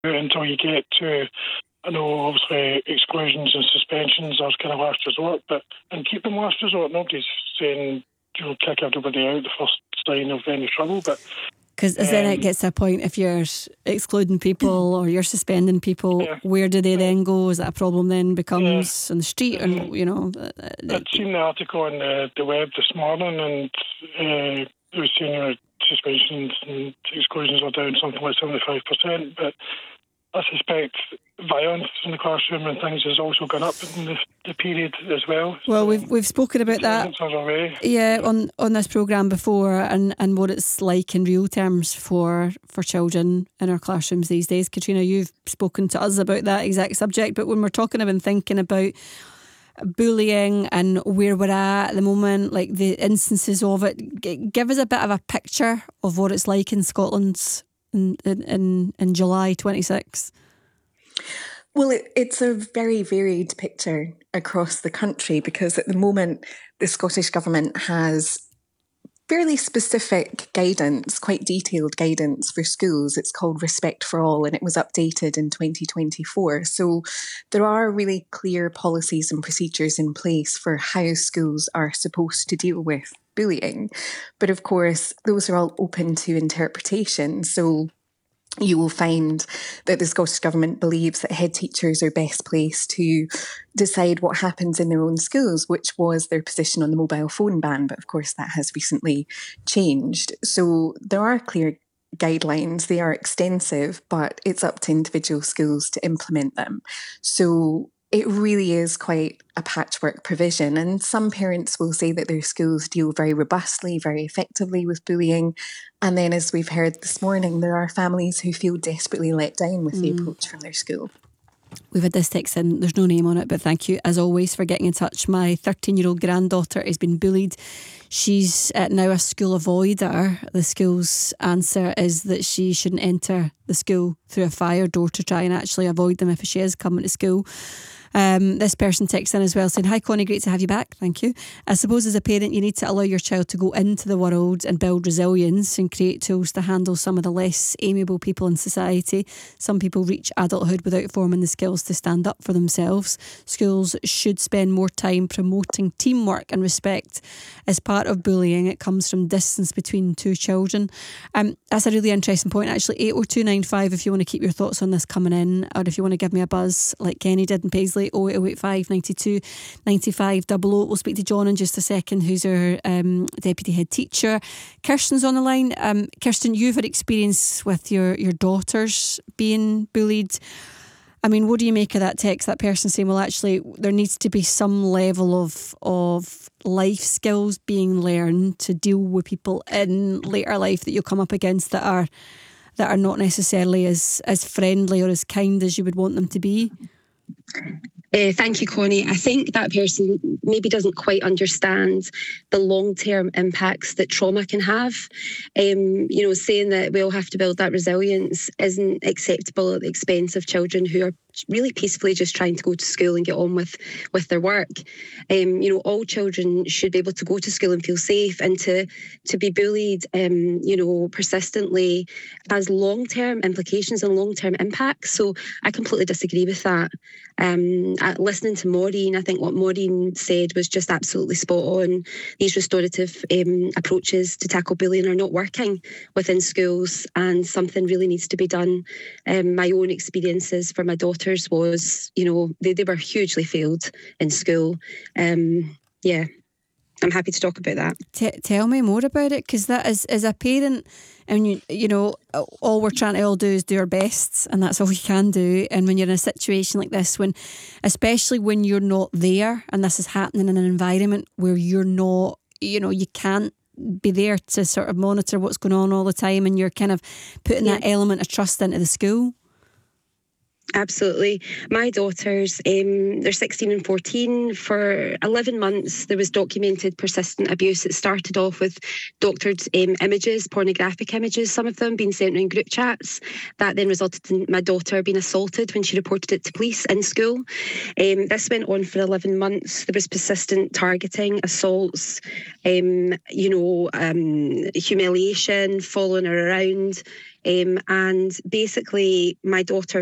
until you get to, I know obviously exclusions and suspensions are kind of last resort, but and keep them last resort. Nobody's saying kick everybody out the first sign of any trouble, but because then it gets to a point, if you're excluding people or you're suspending people, where do they then go? Is that a problem then becomes on the street? And I'd seen the article on the web this morning, and it was saying suspensions and exclusions are down something like 75%, but I suspect violence in the classroom and things has also gone up in the period as well. Well, we've spoken about that on this programme before, and what it's like in real terms for children in our classrooms these days. Katrina, you've spoken to us about that exact subject, but when we're talking about and thinking about bullying and where we're at the moment, like the instances of it, give us a bit of a picture of what it's like in Scotland in July 26. Well, it's a very varied picture across the country, because at the moment the Scottish Government has fairly specific guidance, quite detailed guidance for schools. It's called Respect for All, and it was updated in 2024. So there are really clear policies and procedures in place for how schools are supposed to deal with bullying. But of course, those are all open to interpretation. So you will find that the Scottish Government believes that head teachers are best placed to decide what happens in their own schools, which was their position on the mobile phone ban. But of course, that has recently changed. So there are clear guidelines. They are extensive, but it's up to individual schools to implement them. So it really is quite a patchwork provision. And some parents will say that their schools deal very robustly, very effectively with bullying. And then, as we've heard this morning, there are families who feel desperately let down with the approach from their school. We've had this text in, there's no name on it, but thank you as always for getting in touch. My 13-year-old granddaughter has been bullied. She's now a school avoider. The school's answer is that she shouldn't enter the school through a fire door to try and actually avoid them if she is coming to school. This person texts in as well saying, "Hi Connie, great to have you back, thank you. I suppose as a parent you need to allow your child to go into the world and build resilience and create tools to handle some of the less amiable people in society. Some people reach adulthood without forming the skills to stand up for themselves. Schools should spend more time promoting teamwork and respect. As part of bullying, it comes from distance between two children." That's a really interesting point actually. 80295 if you want to keep your thoughts on this coming in, or if you want to give me a buzz like Kenny did in Paisley, 08085 92 95 00. We'll speak to John in just a second, who's our deputy head teacher. Kirsten's on the line. Kirsten, you've had experience with your daughters being bullied. I mean, what do you make of that text, that person saying, well, actually, there needs to be some level of life skills being learned to deal with people in later life that you'll come up against that are not necessarily as friendly or as kind as you would want them to be? Thank you, Connie. I think that person maybe doesn't quite understand the long-term impacts that trauma can have. Saying that we all have to build that resilience isn't acceptable at the expense of children who are really peacefully just trying to go to school and get on with their work. All children should be able to go to school and feel safe, and to be bullied, persistently has long-term implications and long-term impacts. So I completely disagree with that. Listening to Maureen, I think what Maureen said was just absolutely spot on. These restorative approaches to tackle bullying are not working within schools, and something really needs to be done. My own experiences for my daughters was, they were hugely failed in school. I'm happy to talk about that. Tell me more about it, because that is, as a parent, and all we're trying to all do is do our best, and that's all we can do. And when you're in a situation like this, especially when you're not there, and this is happening in an environment where you're not, you can't be there to sort of monitor what's going on all the time, and you're kind of putting that element of trust into the school. Absolutely. My daughters, they're 16 and 14. For 11 months, there was documented persistent abuse. It started off with doctored images, pornographic images, some of them being sent around group chats. That then resulted in my daughter being assaulted when she reported it to police in school. This went on for 11 months. There was persistent targeting, assaults, humiliation, following her around. And basically, my daughter